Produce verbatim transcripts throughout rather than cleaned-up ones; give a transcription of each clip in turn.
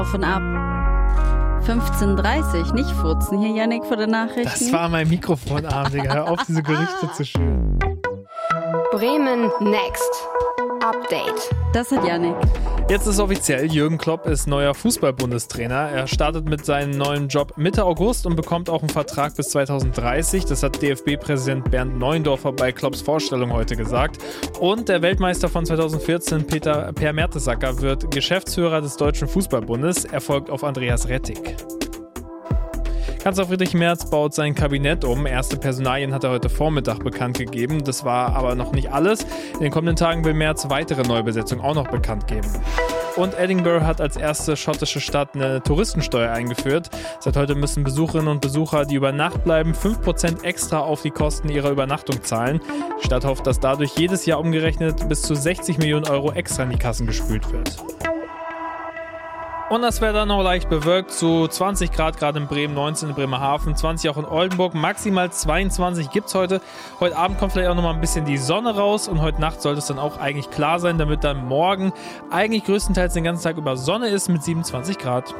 Auf und ab. fünfzehn Uhr dreißig, nicht furzen hier, Yannick, vor den Nachrichten. Das war mein Mikrofonarm, Digga. Hör auf, diese Gerüchte zu schüren. Bremen Next. Update. Das hat Yannick. Jetzt ist offiziell, Jürgen Klopp ist neuer Fußball-Bundestrainer. Er startet mit seinem neuen Job Mitte August und bekommt auch einen Vertrag bis zwanzig dreißig. Das hat D F B-Präsident Bernd Neuendorfer bei Klopps Vorstellung heute gesagt. Und der Weltmeister von zwanzig vierzehn, Peter, Per Mertesacker, wird Geschäftsführer des Deutschen Fußballbundes. Er folgt auf Andreas Rettig. Kanzler Friedrich Merz baut sein Kabinett um. Erste Personalien hat er heute Vormittag bekannt gegeben. Das war aber noch nicht alles. In den kommenden Tagen will Merz weitere Neubesetzungen auch noch bekannt geben. Und Edinburgh hat als erste schottische Stadt eine Touristensteuer eingeführt. Seit heute müssen Besucherinnen und Besucher, die über Nacht bleiben, fünf Prozent extra auf die Kosten ihrer Übernachtung zahlen. Die Stadt hofft, dass dadurch jedes Jahr umgerechnet bis zu sechzig Millionen Euro extra in die Kassen gespült wird. Und das wäre dann noch leicht bewölkt, so zwanzig Grad gerade in Bremen, neunzehn in Bremerhaven, zwanzig auch in Oldenburg, maximal zweiundzwanzig gibt es heute. Heute Abend kommt vielleicht auch noch mal ein bisschen die Sonne raus und heute Nacht sollte es dann auch eigentlich klar sein, damit dann morgen eigentlich größtenteils den ganzen Tag über Sonne ist mit siebenundzwanzig Grad.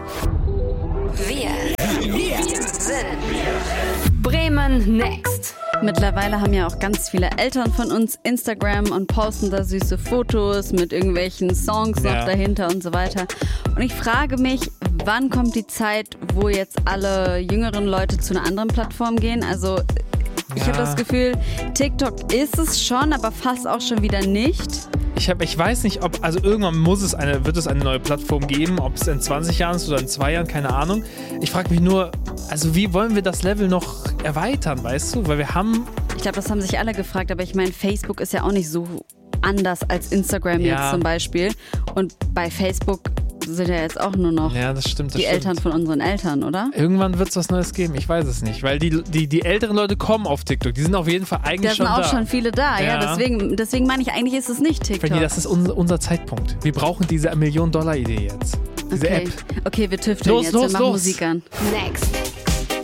Wir, wir sind Bremen Next. Mittlerweile haben ja auch ganz viele Eltern von uns Instagram und posten da süße Fotos mit irgendwelchen Songs Ja. noch dahinter und so weiter. Und ich frage mich, wann kommt die Zeit, wo jetzt alle jüngeren Leute zu einer anderen Plattform gehen? Also ich Ja. habe das Gefühl, TikTok ist es schon, aber fast auch schon wieder nicht. Ich, hab, ich weiß nicht, ob, also irgendwann muss es eine, wird es eine neue Plattform geben, ob es in zwanzig Jahren ist oder in zwei Jahren, keine Ahnung. Ich frage mich nur, also wie wollen wir das Level noch erweitern, weißt du? Weil wir haben... Ich glaube, das haben sich alle gefragt, aber ich meine, Facebook ist ja auch nicht so anders als Instagram Ja. jetzt zum Beispiel. Und bei Facebook sind ja jetzt auch nur noch Ja, das stimmt, das die stimmt. Eltern von unseren Eltern, oder? Irgendwann wird es was Neues geben, ich weiß es nicht. Weil die, die, die älteren Leute kommen auf TikTok, die sind auf jeden Fall eigentlich Da schon sind auch da. schon viele da, ja. Ja. deswegen, deswegen meine ich, eigentlich ist es nicht TikTok. Fanny, das ist unser, unser Zeitpunkt. Wir brauchen diese Million-Dollar-Idee jetzt. Diese okay. App. Okay, wir tüfteln Los, jetzt, los, wir machen los. Musik an. Next.